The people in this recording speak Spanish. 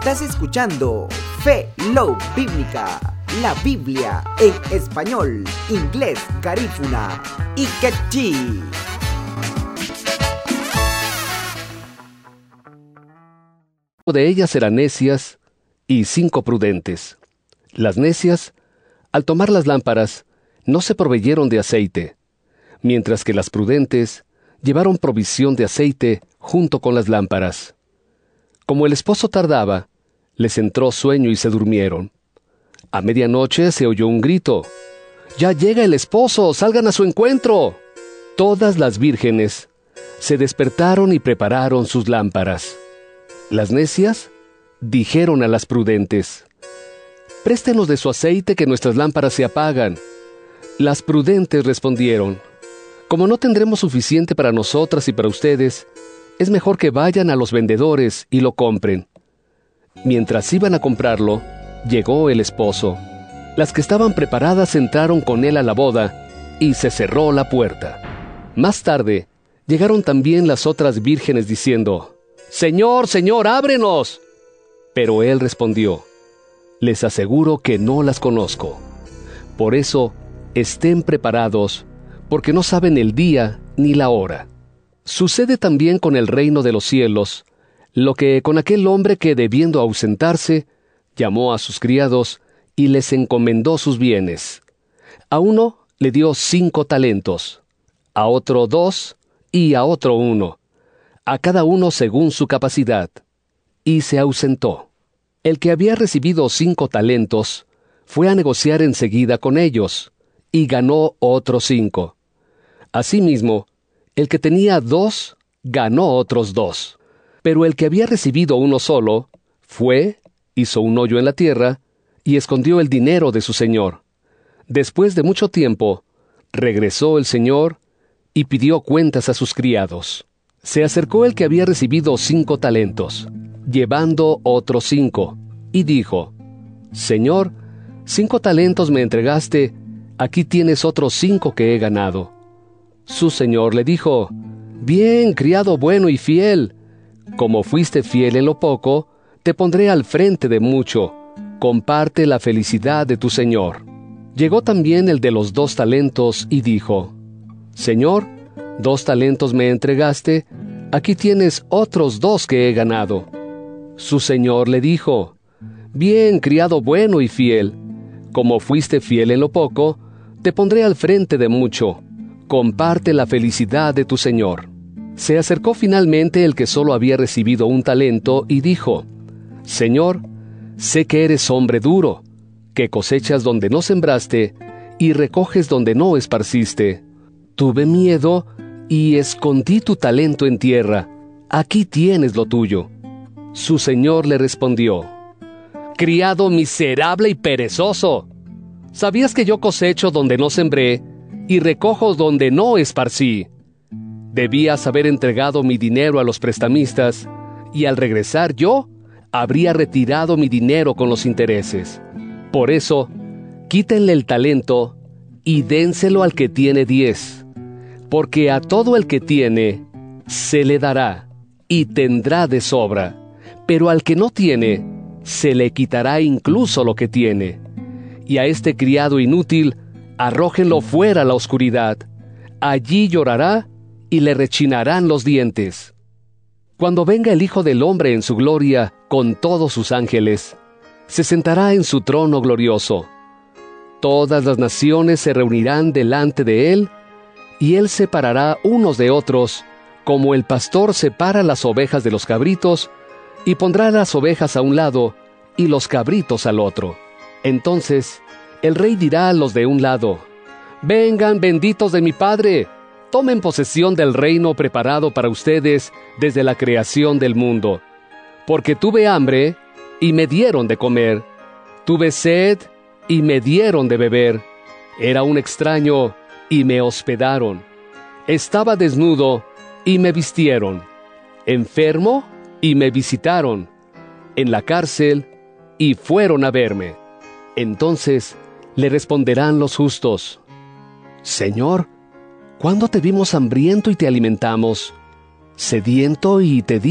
Estás escuchando Fe Love Bíblica, la Biblia en español, inglés, garífuna y quechí. De ellas eran necias y 5 prudentes. Las necias, al tomar las lámparas, no se proveyeron de aceite, mientras que las prudentes llevaron provisión de aceite junto con las lámparas. Como el esposo tardaba, les entró sueño y se durmieron. A medianoche se oyó un grito: «¡Ya llega el esposo! ¡Salgan a su encuentro!». Todas las vírgenes se despertaron y prepararon sus lámparas. Las necias dijeron a las prudentes: «Préstenos de su aceite, que nuestras lámparas se apagan». Las prudentes respondieron: «Como no tendremos suficiente para nosotras y para ustedes, es mejor que vayan a los vendedores y lo compren». Mientras iban a comprarlo, llegó el esposo. Las que estaban preparadas entraron con él a la boda y se cerró la puerta. Más tarde, llegaron también las otras vírgenes diciendo: «Señor, Señor, ábrenos». Pero él respondió: «Les aseguro que no las conozco. Por eso, estén preparados, porque no saben el día ni la hora». Sucede también con el reino de los cielos lo que con aquel hombre que, debiendo ausentarse, llamó a sus criados y les encomendó sus bienes. A uno le dio 5 talentos, a otro 2 y a otro 1, a cada uno según su capacidad, y se ausentó. El que había recibido 5 talentos fue a negociar enseguida con ellos, y ganó otros 5. Asimismo, el que tenía 2 ganó otros 2. Pero el que había recibido 1 solo fue, hizo un hoyo en la tierra y escondió el dinero de su señor. Después de mucho tiempo, regresó el señor y pidió cuentas a sus criados. Se acercó el que había recibido 5 talentos, llevando otros 5, y dijo: «Señor, 5 talentos me entregaste, aquí tienes otros 5 que he ganado». Su señor le dijo: «Bien, criado bueno y fiel. Como fuiste fiel en lo poco, te pondré al frente de mucho. Comparte la felicidad de tu señor». Llegó también el de los 2 talentos y dijo: «Señor, 2 talentos me entregaste, aquí tienes otros 2 que he ganado». Su señor le dijo: «Bien, criado bueno y fiel. Como fuiste fiel en lo poco, te pondré al frente de mucho. Comparte la felicidad de tu señor». Se acercó finalmente el que solo había recibido 1 talento y dijo: «Señor, sé que eres hombre duro, que cosechas donde no sembraste y recoges donde no esparciste. Tuve miedo y escondí tu talento en tierra. Aquí tienes lo tuyo». Su señor le respondió: «Criado miserable y perezoso, ¿sabías que yo cosecho donde no sembré y recojo donde no esparcí? Debías haber entregado mi dinero a los prestamistas, y al regresar yo, habría retirado mi dinero con los intereses. Por eso, quítenle el talento y dénselo al que tiene 10, porque a todo el que tiene, se le dará, y tendrá de sobra, pero al que no tiene, se le quitará incluso lo que tiene. Y a este criado inútil, arrójenlo fuera a la oscuridad. Allí llorará y le rechinarán los dientes. Cuando venga el Hijo del Hombre en su gloria con todos sus ángeles, se sentará en su trono glorioso. Todas las naciones se reunirán delante de él, y él separará unos de otros, como el pastor separa las ovejas de los cabritos, y pondrá las ovejas a un lado y los cabritos al otro. Entonces el rey dirá a los de un lado: «Vengan, benditos de mi Padre, tomen posesión del reino preparado para ustedes desde la creación del mundo. Porque tuve hambre, y me dieron de comer. Tuve sed, y me dieron de beber. Era un extraño, y me hospedaron. Estaba desnudo, y me vistieron. Enfermo, y me visitaron. En la cárcel, y fueron a verme». Entonces le responderán los justos: «Señor, ¿cuándo te vimos hambriento y te alimentamos, sediento y te